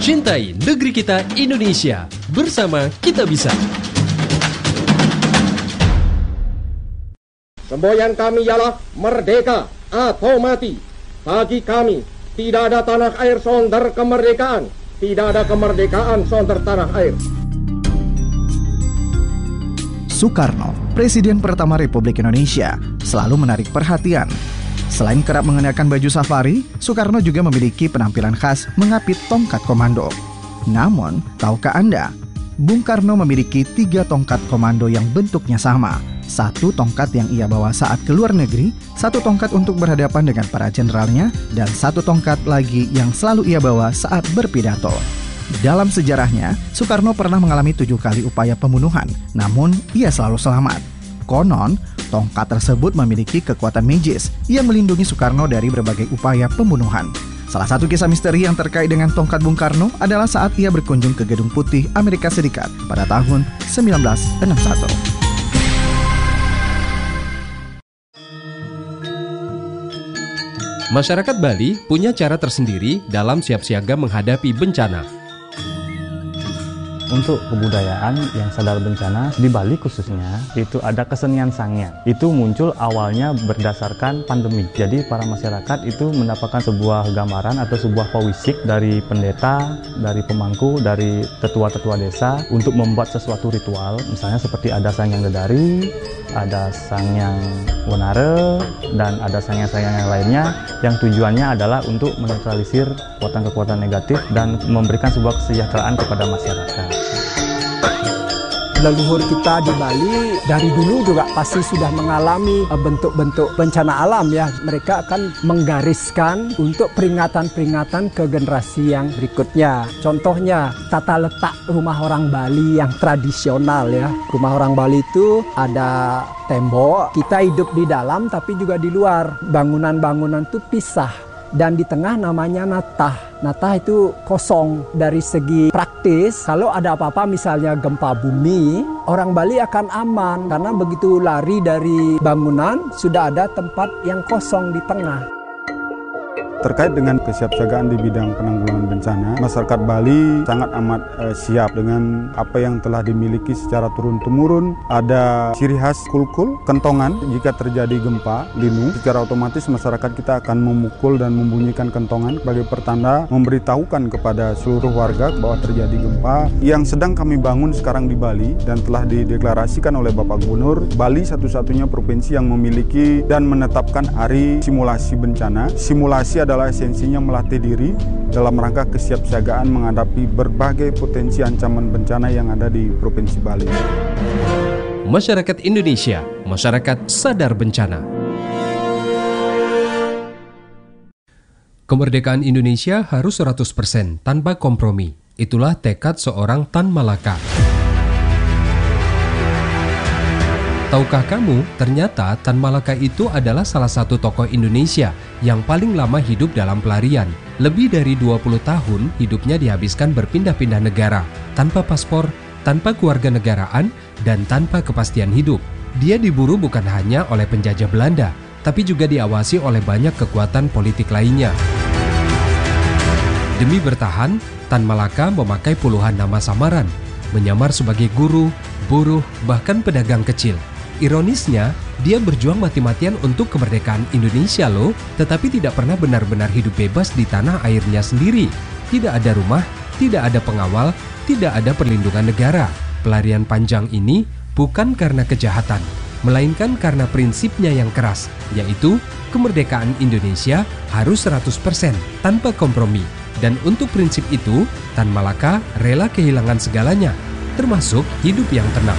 Cintai negeri kita Indonesia. Bersama kita bisa. Semboyan kami ialah merdeka atau mati. Bagi kami, tidak ada tanah air sonder kemerdekaan. Tidak ada kemerdekaan sonder tanah air. Soekarno, Presiden pertama Republik Indonesia, selalu menarik perhatian. Selain kerap mengenakan baju safari, Soekarno juga memiliki penampilan khas mengapit tongkat komando. Namun, tahukah Anda, Bung Karno memiliki 3 tongkat komando yang bentuknya sama. 1 tongkat yang ia bawa saat ke luar negeri, 1 tongkat untuk berhadapan dengan para jenderalnya, dan 1 tongkat lagi yang selalu ia bawa saat berpidato. Dalam sejarahnya, Soekarno pernah mengalami 7 kali upaya pembunuhan, namun ia selalu selamat. Konon, tongkat tersebut memiliki kekuatan magis yang melindungi Soekarno dari berbagai upaya pembunuhan. Salah satu kisah misteri yang terkait dengan tongkat Bung Karno adalah saat ia berkunjung ke Gedung Putih Amerika Serikat pada tahun 1961. Masyarakat Bali punya cara tersendiri dalam siap siaga menghadapi bencana. Untuk kebudayaan yang sadar bencana di Bali khususnya itu ada kesenian sangya. Itu muncul awalnya berdasarkan pandemi. Jadi para masyarakat itu mendapatkan sebuah gambaran atau sebuah pewisik dari pendeta, dari pemangku, dari tetua-tetua desa untuk membuat sesuatu ritual. Misalnya seperti ada sangyang dedari, ada sangyang wonare, dan ada sangyang-sangyang yang lainnya yang tujuannya adalah untuk menetralisir kekuatan-kekuatan negatif dan memberikan sebuah kesejahteraan kepada masyarakat. Leluhur kita di Bali dari dulu juga pasti sudah mengalami bentuk-bentuk bencana alam ya. Mereka akan menggariskan untuk peringatan-peringatan ke generasi yang berikutnya. Contohnya tata letak rumah orang Bali yang tradisional ya. Rumah orang Bali itu ada tembok, kita hidup di dalam tapi juga di luar. Bangunan-bangunan itu pisah. Dan di tengah namanya natah. Natah itu kosong. Dari segi praktis, kalau ada apa-apa misalnya gempa bumi, orang Bali akan aman. Karena begitu lari dari bangunan, sudah ada tempat yang kosong di tengah. Terkait dengan kesiapsiagaan di bidang penanggulangan bencana, masyarakat Bali sangat amat siap dengan apa yang telah dimiliki secara turun-temurun. Ada ciri khas kulkul, kentongan. Jika terjadi gempa, linu, secara otomatis masyarakat kita akan memukul dan membunyikan kentongan sebagai pertanda memberitahukan kepada seluruh warga bahwa terjadi gempa. Yang sedang kami bangun sekarang di Bali dan telah dideklarasikan oleh Bapak Gubernur, Bali satu-satunya provinsi yang memiliki dan menetapkan hari simulasi bencana. Simulasi adalah esensinya melatih diri dalam rangka kesiapsiagaan menghadapi berbagai potensi ancaman bencana yang ada di Provinsi Bali. Masyarakat Indonesia, masyarakat sadar bencana. Kemerdekaan Indonesia harus 100% tanpa kompromi. Itulah tekad seorang Tan Malaka. Tahukah kamu, ternyata Tan Malaka itu adalah salah satu tokoh Indonesia yang paling lama hidup dalam pelarian. Lebih dari 20 tahun hidupnya dihabiskan berpindah-pindah negara, tanpa paspor, tanpa kewarganegaraan, dan tanpa kepastian hidup. Dia diburu bukan hanya oleh penjajah Belanda, tapi juga diawasi oleh banyak kekuatan politik lainnya. Demi bertahan, Tan Malaka memakai puluhan nama samaran, menyamar sebagai guru, buruh, bahkan pedagang kecil. Ironisnya, dia berjuang mati-matian untuk kemerdekaan Indonesia loh, tetapi tidak pernah benar-benar hidup bebas di tanah airnya sendiri. Tidak ada rumah, tidak ada pengawal, tidak ada perlindungan negara. Pelarian panjang ini bukan karena kejahatan, melainkan karena prinsipnya yang keras, yaitu kemerdekaan Indonesia harus 100% tanpa kompromi. Dan untuk prinsip itu, Tan Malaka rela kehilangan segalanya, termasuk hidup yang tenang.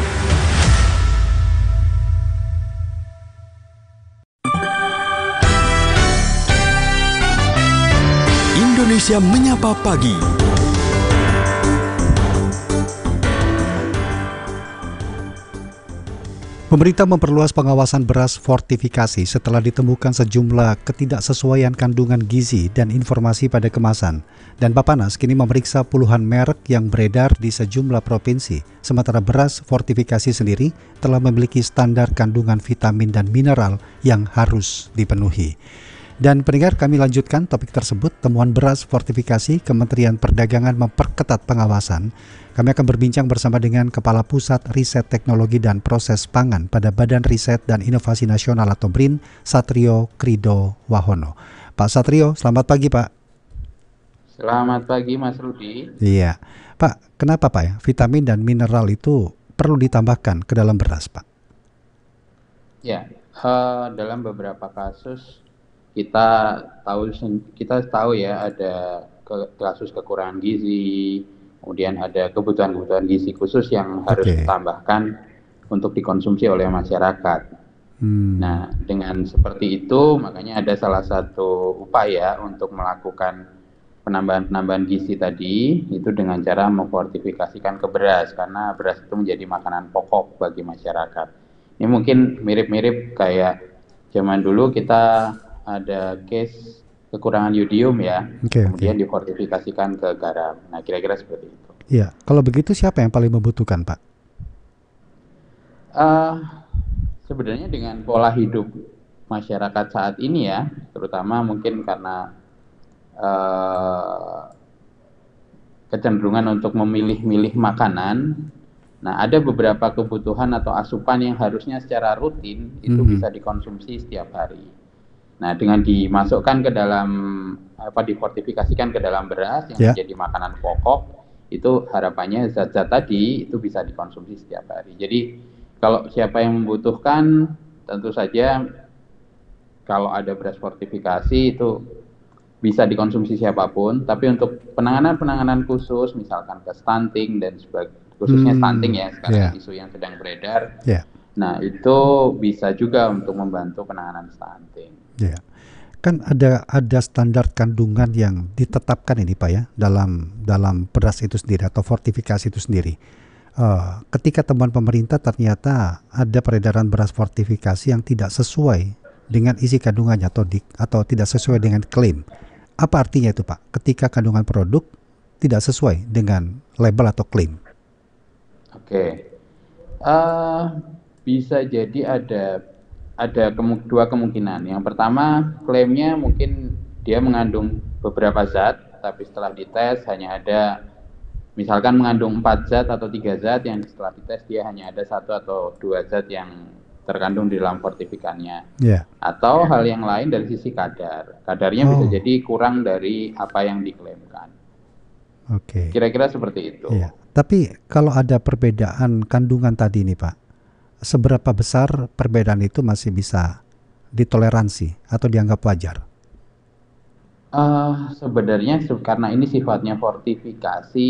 Indonesia Menyapa Pagi. Pemerintah memperluas pengawasan beras fortifikasi setelah ditemukan sejumlah ketidaksesuaian kandungan gizi dan informasi pada kemasan. Dan Bappenas kini memeriksa puluhan merek yang beredar di sejumlah provinsi, sementara beras fortifikasi sendiri telah memiliki standar kandungan vitamin dan mineral yang harus dipenuhi. Dan pendengar, kami lanjutkan topik tersebut, temuan beras fortifikasi, Kementerian Perdagangan memperketat pengawasan. Kami akan berbincang bersama dengan Kepala Pusat Riset Teknologi dan Proses Pangan pada Badan Riset dan Inovasi Nasional atau BRIN, Satrio Krido Wahono. Pak Satrio, selamat pagi Pak. Selamat pagi Mas Rudi. Iya, Pak, kenapa Pak ya vitamin dan mineral itu perlu ditambahkan ke dalam beras Pak? Ya, dalam beberapa kasus kita tahu ya ada kasus kekurangan gizi, kemudian ada kebutuhan gizi khusus yang harus ditambahkan untuk dikonsumsi oleh masyarakat. Nah, dengan seperti itu makanya ada salah satu upaya untuk melakukan penambahan gizi tadi itu dengan cara memfortifikasikan ke beras, karena beras itu menjadi makanan pokok bagi masyarakat. Ini mungkin mirip-mirip kayak zaman dulu kita ada case kekurangan yodium ya, kemudian difortifikasikan ke garam. Nah, kira-kira seperti itu. Iya, kalau begitu siapa yang paling membutuhkan, Pak? Sebenarnya dengan pola hidup masyarakat saat ini ya, terutama mungkin karena kecenderungan untuk memilih-milih makanan. Nah, ada beberapa kebutuhan atau asupan yang harusnya secara rutin itu bisa dikonsumsi setiap hari. Nah, dengan dimasukkan ke dalam difortifikasikan ke dalam beras yang menjadi makanan pokok, itu harapannya zat-zat tadi itu bisa dikonsumsi setiap hari. Jadi kalau siapa yang membutuhkan, tentu saja kalau ada beras fortifikasi itu bisa dikonsumsi siapapun. Tapi untuk penanganan khusus, misalkan ke stunting dan khususnya stunting ya sekarang isu yang sedang beredar. Nah, itu bisa juga untuk membantu penanganan stunting. Ya, kan ada standar kandungan yang ditetapkan ini Pak ya dalam beras itu sendiri atau fortifikasi itu sendiri. Ketika temuan pemerintah ternyata ada peredaran beras fortifikasi yang tidak sesuai dengan isi kandungannya atau tidak sesuai dengan klaim. Apa artinya itu Pak? Ketika kandungan produk tidak sesuai dengan label atau klaim. Bisa jadi ada dua kemungkinan. Yang pertama, klaimnya mungkin dia mengandung beberapa zat, tapi setelah dites hanya ada misalkan mengandung 4 zat atau 3 zat yang setelah dites dia hanya ada 1 atau 2 zat yang terkandung di dalam fortifikannya. Atau hal yang lain dari sisi kadarnya bisa jadi kurang dari apa yang diklaimkan. Kira-kira seperti itu. Tapi kalau ada perbedaan kandungan tadi nih Pak, seberapa besar perbedaan itu masih bisa ditoleransi atau dianggap wajar? Sebenarnya karena ini sifatnya fortifikasi,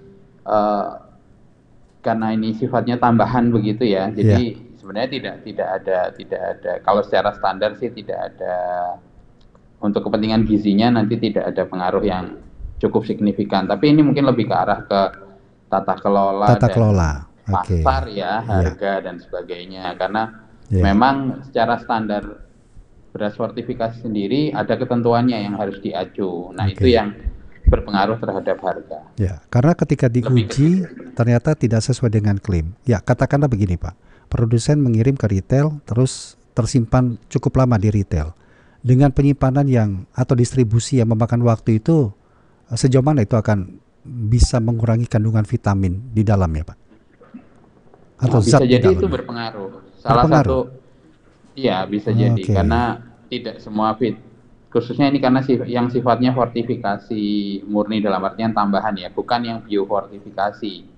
karena ini sifatnya tambahan begitu ya. Jadi sebenarnya tidak ada kalau secara standar sih tidak ada untuk kepentingan gizinya nanti tidak ada pengaruh yang cukup signifikan. Tapi ini mungkin lebih ke arah ke tata kelola pasar ya, harga dan sebagainya. Karena memang secara standar beras fortifikasi sendiri ada ketentuannya yang harus diacu. Nah, itu yang berpengaruh terhadap harga. Ya, karena ketika diuji ternyata tidak sesuai dengan klaim. Ya, katakanlah begini Pak, produsen mengirim ke retail terus tersimpan cukup lama di retail. Dengan penyimpanan yang atau distribusi yang memakan waktu itu, sejauh mana itu akan bisa mengurangi kandungan vitamin di dalamnya Pak? Atau bisa jadi itu berpengaruh. Salah satu, ya bisa jadi karena tidak semua khususnya ini karena yang sifatnya fortifikasi murni dalam artian tambahan ya, bukan yang biofortifikasi.